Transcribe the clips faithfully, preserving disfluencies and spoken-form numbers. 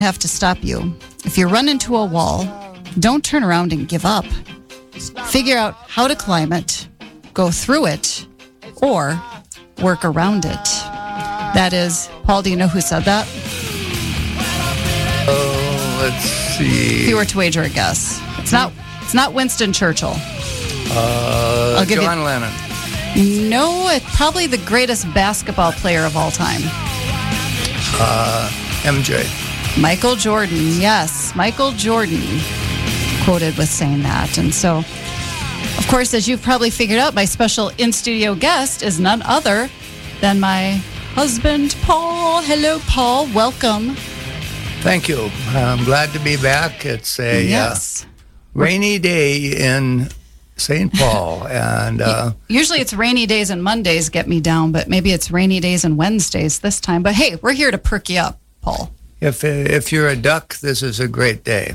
have to stop you. If you run into a wall, don't turn around and give up. Figure out how to climb it, go through it, or work around it. That is, Paul, do you know who said that? Oh, let's see. If you were to wager a guess. It's not It's not Winston Churchill. Uh, I'll give John you, Lennon. No, it's probably the greatest basketball player of all time. Uh, M J. Michael Jordan, yes. Michael Jordan quoted with saying that. And so, of course, as you've probably figured out, my special in-studio guest is none other than my husband, Paul. Hello, Paul. Welcome. Thank you. I'm glad to be back. It's a yes. uh, rainy day in Saint Paul. and uh, Usually it's rainy days and Mondays get me down, but maybe it's rainy days and Wednesdays this time. But hey, we're here to perk you up, Paul. If if you're a duck, this is a great day.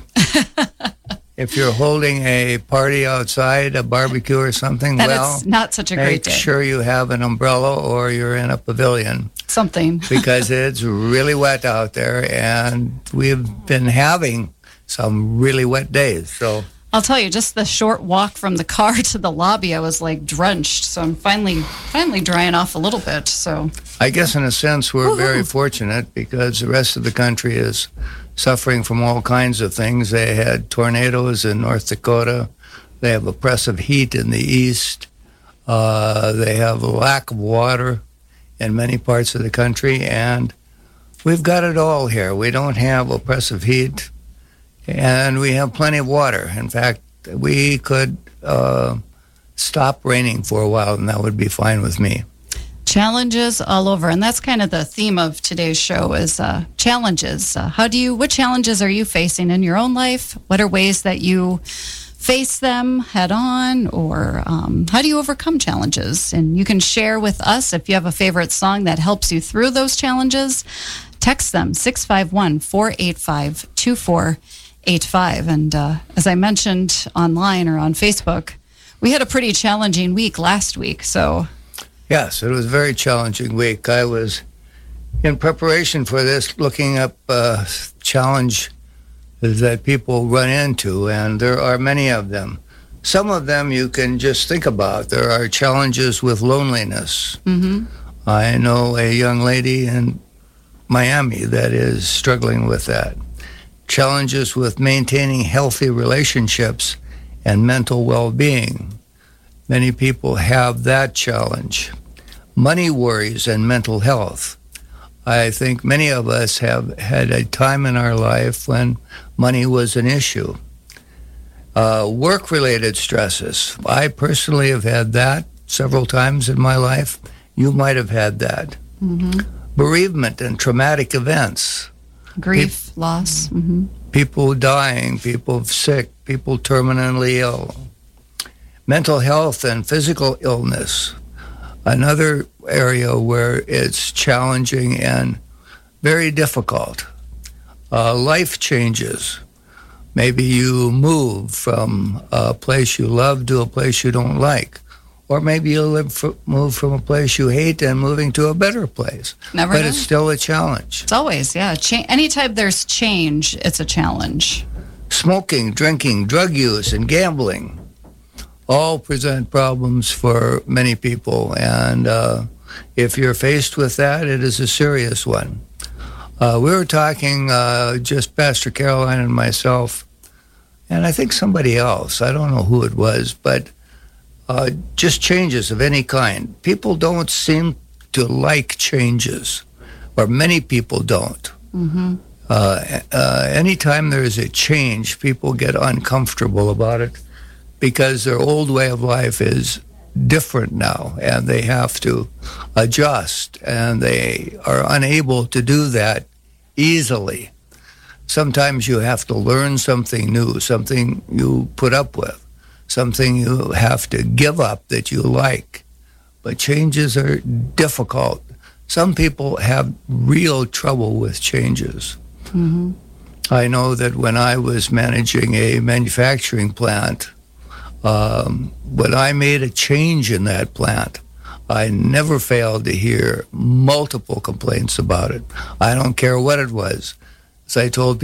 If you're holding a party outside, a barbecue or something, then well, it's not such a great day. Make sure you have an umbrella or you're in a pavilion. Something. Because it's really wet out there, and we've been having some really wet days. So I'll tell you, just the short walk from the car to the lobby, I was like drenched. So I'm finally, finally drying off a little bit. So I guess in a sense we're Woo-hoo. very fortunate because the rest of the country is suffering from all kinds of things. They had tornadoes in North Dakota. They have oppressive heat in the east. Uh, they have a lack of water in many parts of the country, and we've got it all here. We don't have oppressive heat, and we have plenty of water. In fact, we could uh, stop raining for a while, and that would be fine with me. Challenges all over, and that's kind of the theme of today's show is uh, challenges. Uh, how do you? What challenges are you facing in your own life? What are ways that you face them head on, or um, how do you overcome challenges? And you can share with us if you have a favorite song that helps you through those challenges. Text them six five one, four eight five, two four eight five. And uh, as I mentioned online or on Facebook, we had a pretty challenging week last week. So. Yes, it was a very challenging week. I was, in preparation for this, looking up uh, challenge that people run into, and there are many of them. Some of them you can just think about. There are challenges with loneliness. Mm-hmm. I know a young lady in Miami that is struggling with that. Challenges with maintaining healthy relationships and mental well-being. Many people have that challenge. Money worries and mental health. I think many of us have had a time in our life when money was an issue. Uh, work-related stresses. I personally have had that several times in my life. You might have had that. Mm-hmm. Bereavement and traumatic events. Grief, Pe- loss. Mm-hmm. People dying, people sick, people terminally ill. Mental health and physical illness, another area where it's challenging and very difficult. Uh, life changes. Maybe you move from a place you love to a place you don't like. Or maybe you live for, move from a place you hate and moving to a better place. Never but know. It's still a challenge. It's always, yeah. Cha- anytime there's change, it's a challenge. Smoking, drinking, drug use, and gambling all present problems for many people, and uh, if you're faced with that, it is a serious one. Uh, we were talking, uh, just Pastor Caroline and myself, and I think somebody else, I don't know who it was, but uh, just changes of any kind. People don't seem to like changes, or many people don't. Mm-hmm. Uh, uh, anytime there is a change, people get uncomfortable about it, because their old way of life is different now, and they have to adjust, and they are unable to do that easily. Sometimes you have to learn something new, something you put up with, something you have to give up that you like. But changes are difficult. Some people have real trouble with changes. Mm-hmm. I know that when I was managing a manufacturing plant, Um, when I made a change in that plant, I never failed to hear multiple complaints about it. I don't care what it was. As I told